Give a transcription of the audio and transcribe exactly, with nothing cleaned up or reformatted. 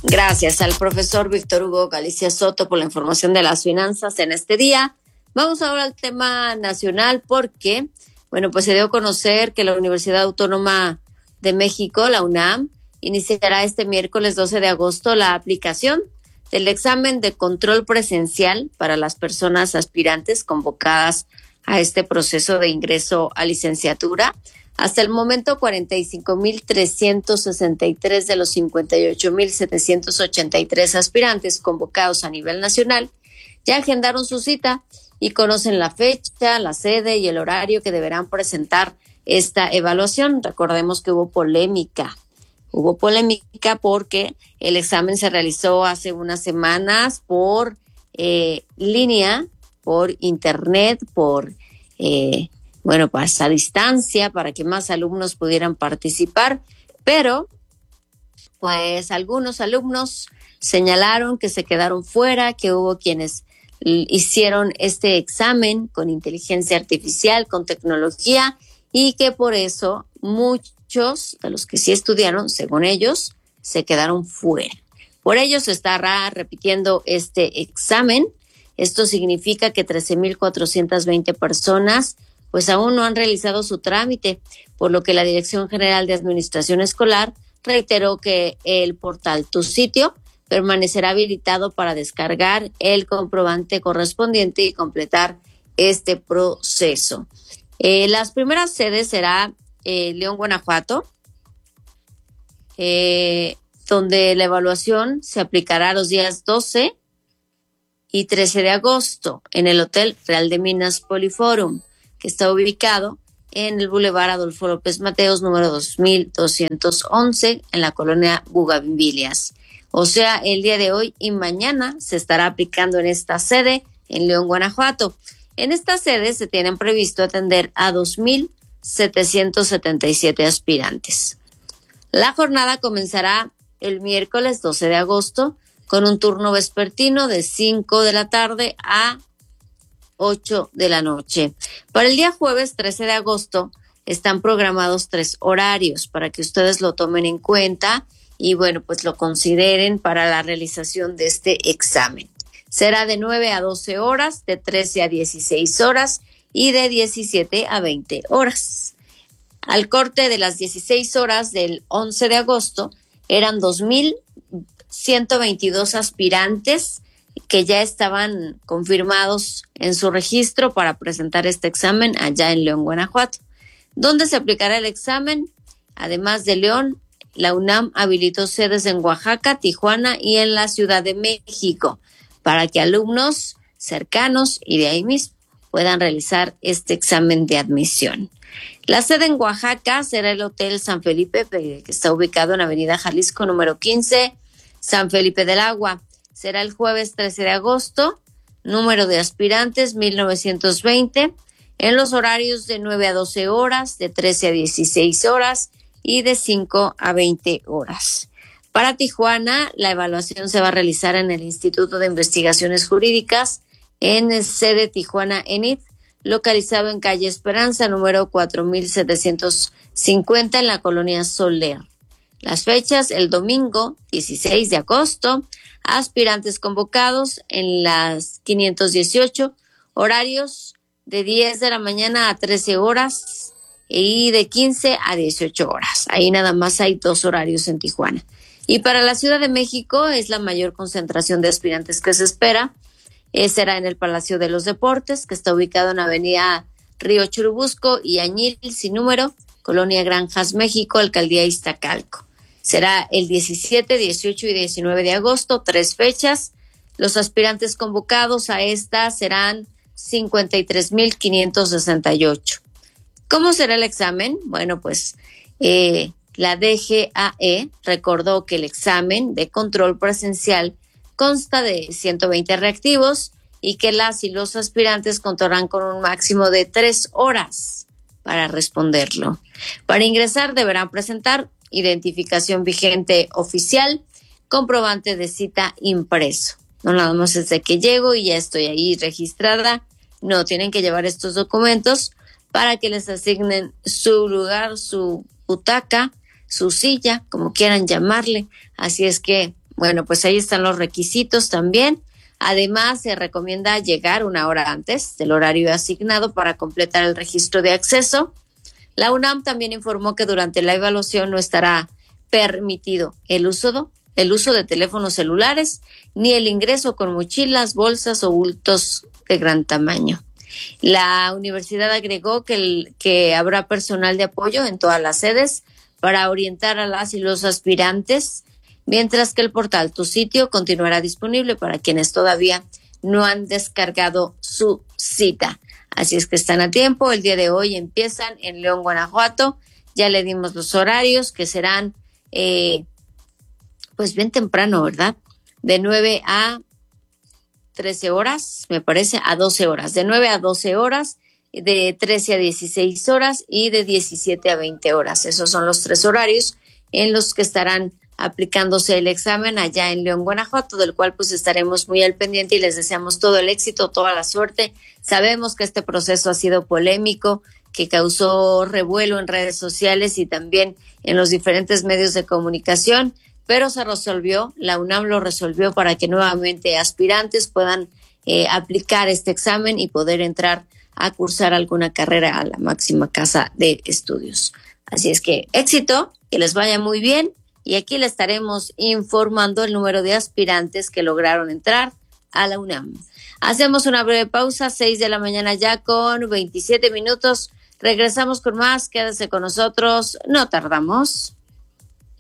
Gracias al profesor Víctor Hugo Galicia Soto por la información de las finanzas en este día. Vamos ahora al tema nacional porque, bueno, pues se dio a conocer que la Universidad Autónoma de México, la UNAM, iniciará este miércoles doce de agosto la aplicación del examen de control presencial para las personas aspirantes convocadas a este proceso de ingreso a licenciatura. Hasta el momento, cuarenta y cinco mil trescientos sesenta y tres de los cincuenta y ocho mil setecientos ochenta y tres aspirantes convocados a nivel nacional ya agendaron su cita y conocen la fecha, la sede y el horario que deberán presentar esta evaluación. Recordemos que hubo polémica. Hubo polémica porque el examen se realizó hace unas semanas por eh, línea, por internet, por... Eh, bueno, pues a distancia para que más alumnos pudieran participar, pero pues algunos alumnos señalaron que se quedaron fuera, que hubo quienes hicieron este examen con inteligencia artificial, con tecnología, y que por eso muchos de los que sí estudiaron, según ellos, se quedaron fuera. Por ello se estará repitiendo este examen. Esto significa que trece mil cuatrocientas veinte personas pues aún no han realizado su trámite, por lo que la Dirección General de Administración Escolar reiteró que el portal Tu Sitio permanecerá habilitado para descargar el comprobante correspondiente y completar este proceso. Eh, las primeras sedes será eh, León, Guanajuato, eh, donde la evaluación se aplicará los días doce y trece de agosto en el Hotel Real de Minas Poliforum, que está ubicado en el Boulevard Adolfo López Mateos, número dos mil doscientos once, en la colonia Bugambilias. O sea, el día de hoy y mañana se estará aplicando en esta sede en León, Guanajuato. En esta sede se tienen previsto atender a dos mil setecientos setenta y siete aspirantes. La jornada comenzará el miércoles doce de agosto con un turno vespertino de cinco de la tarde a ocho de la noche. Para el día jueves trece de agosto están programados tres horarios para que ustedes lo tomen en cuenta y bueno, pues lo consideren para la realización de este examen. Será de nueve a doce horas, de trece a dieciséis horas y de diecisiete a veinte horas. Al corte de las dieciséis horas del once de agosto eran dos mil ciento veintidós aspirantes que ya estaban confirmados en su registro para presentar este examen allá en León, Guanajuato. ¿Dónde se aplicará el examen? Además de León, la UNAM habilitó sedes en Oaxaca, Tijuana y en la Ciudad de México para que alumnos cercanos y de ahí mismo puedan realizar este examen de admisión. La sede en Oaxaca será el Hotel San Felipe, que está ubicado en Avenida Jalisco número quince, San Felipe del Agua. Será el jueves trece de agosto, número de aspirantes mil novecientos veinte, en los horarios de nueve a doce horas, de trece a dieciséis horas y de cinco a veinte horas. Para Tijuana, la evaluación se va a realizar en el Instituto de Investigaciones Jurídicas, en sede Tijuana ENIT, localizado en calle Esperanza, número cuatro mil setecientos cincuenta, en la colonia Soler. Las fechas: el domingo dieciséis de agosto, aspirantes convocados en las quinientos dieciocho, horarios de diez de la mañana a trece horas y de quince a dieciocho horas. Ahí nada más hay dos horarios en Tijuana. Y para la Ciudad de México es la mayor concentración de aspirantes que se espera. Eh, será en el Palacio de los Deportes, que está ubicado en Avenida Río Churubusco y Añil, sin número, Colonia Granjas, México, Alcaldía Iztacalco. Será el diecisiete, dieciocho y diecinueve de agosto, tres fechas. Los aspirantes convocados a esta serán cincuenta y tres mil quinientos sesenta y ocho. ¿Cómo será el examen? Bueno, pues eh, la D G A E recordó que el examen de control presencial consta de ciento veinte reactivos y que las y los aspirantes contarán con un máximo de tres horas para responderlo. Para ingresar deberán presentar identificación vigente oficial, comprobante de cita impreso. No nada más es de que llego y ya estoy ahí registrada. No, tienen que llevar estos documentos para que les asignen su lugar, su butaca, su silla, como quieran llamarle. Así es que Bueno, pues ahí están los requisitos también. Además, se recomienda llegar una hora antes del horario asignado para completar el registro de acceso. La UNAM también informó que durante la evaluación no estará permitido el uso, el uso de teléfonos celulares ni el ingreso con mochilas, bolsas o bultos de gran tamaño. La universidad agregó que, el, que habrá personal de apoyo en todas las sedes para orientar a las y los aspirantes, mientras que el portal Tu Sitio continuará disponible para quienes todavía no han descargado su cita. Así es que están a tiempo. El día de hoy empiezan en León, Guanajuato. Ya le dimos los horarios que serán eh, pues bien temprano, ¿verdad? De nueve a trece horas, me parece, a doce horas. De nueve a doce horas, de trece a dieciséis horas y de diecisiete a veinte horas. Esos son los tres horarios en los que estarán aplicándose el examen allá en León, Guanajuato, del cual pues estaremos muy al pendiente y les deseamos todo el éxito, toda la suerte. Sabemos que este proceso ha sido polémico, que causó revuelo en redes sociales y también en los diferentes medios de comunicación, pero se resolvió, la UNAM lo resolvió para que nuevamente aspirantes puedan eh, aplicar este examen y poder entrar a cursar alguna carrera a la máxima casa de estudios. Así es que éxito, que les vaya muy bien. Y aquí le estaremos informando el número de aspirantes que lograron entrar a la UNAM. Hacemos una breve pausa, seis de la mañana ya con veintisiete minutos. Regresamos con más, quédese con nosotros, no tardamos.